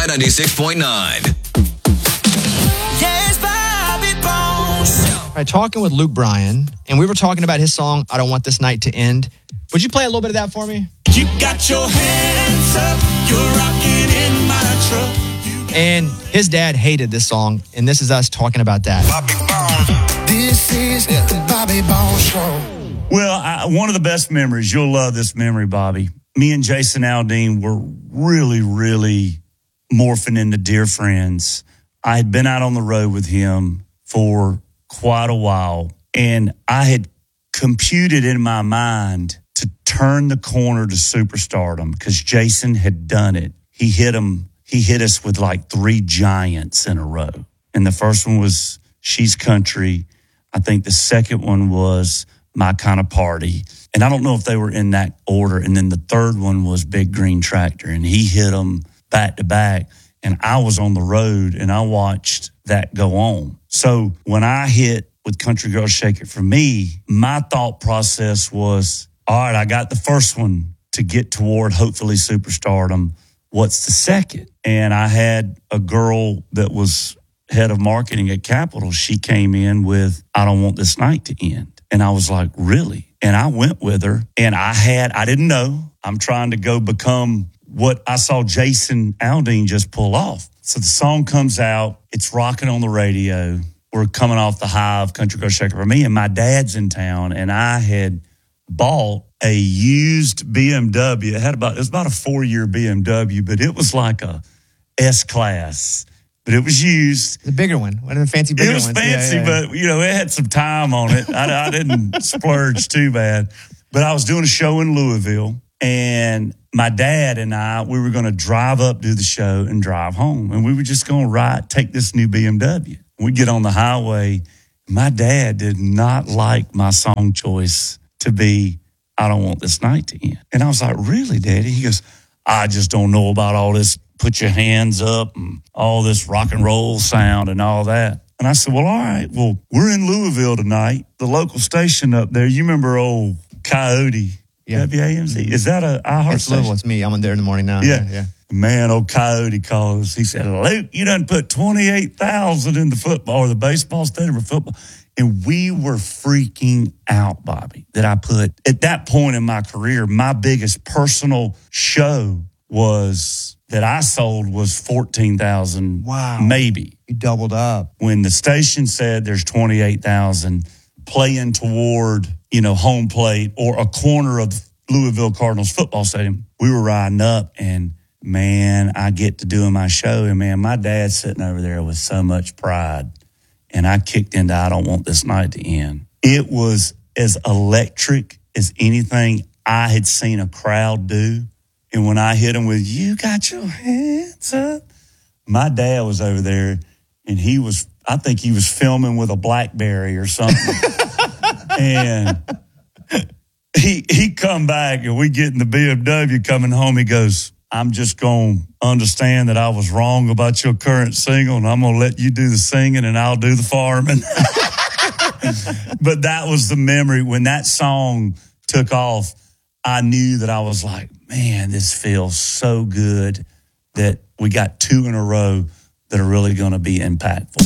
Y96.9. Yes, Bobby Bones. All right, talking with Luke Bryan, and we were talking about his song, I Don't Want This Night to End. Would you play a little bit of that for me? You got your hands up, you're rocking in my truck. And his dad hated this song, and this is us talking about that. Bobby Bones. This is the Bobby Bones Show. Well, one of the best memories, you'll love this memory, Bobby. Me and Jason Aldean were really, really morphing into dear friends. I had been out on the road with him for quite a while, and I had computed in my mind to turn the corner to superstardom because Jason had done it. He hit us with like 3 giants in a row. And the first one was She's Country. I think the second one was My Kind of Party. And I don't know if they were in that order. And then the third one was Big Green Tractor. And he hit them back to back. And I was on the road and I watched that go on. So when I hit with Country Girl Shake It For Me, my thought process was, all right, I got the first one to get toward hopefully superstardom. What's the second? And I had a girl that was head of marketing at Capitol. She came in with, I Don't Want This Night to End. And I was like, really? And I went with her and I didn't know. I'm trying to go become what I saw Jason Aldean just pull off. So the song comes out. It's rocking on the radio. We're coming off the high of Country Girl Shake It For Me. And my dad's in town and I had bought a used BMW. It was about a 4-year BMW, but it was like a S-Class. But it was used. The bigger one. One of the fancy bigger ones. It was fancy, but, it had some time on it. I didn't splurge too bad. But I was doing a show in Louisville, and my dad and we were going to drive up, do the show, and drive home. And we were just going to take this new BMW. We get on the highway. My dad did not like my song choice to be I Don't Want This Night to End. And I was like, really, Daddy? He goes, I just don't know about all this put your hands up and all this rock and roll sound and all that. And I said, well, all right, well, we're in Louisville tonight. The local station up there, you remember old Coyote, WAMC? Is that a iHeart It's station? Louisville. It's me. I'm in there in the morning now. Yeah. Man, old Coyote calls. He said, Luke, you done put 28,000 in the football or the baseball stadium or football. And we were freaking out, Bobby, that I put, at that point in my career, my biggest personal show that I sold was 14,000. Wow. Maybe. You doubled up. When the station said there's 28,000 playing toward, home plate or a corner of Louisville Cardinals football stadium, we were riding up and, man, I get to doing my show. And, man, my dad's sitting over there with so much pride. And I kicked into I Don't Want This Night to End. It was as electric as anything I had seen a crowd do. And when I hit him with, you got your hands up, my dad was over there and I think he was filming with a BlackBerry or something. And he come back and we get in the BMW coming home. He goes, I'm just going to understand that I was wrong about your current single and I'm going to let you do the singing and I'll do the farming. But that was the memory. When that song took off, I knew that I was like, man, this feels so good that we got 2 in a row that are really going to be impactful.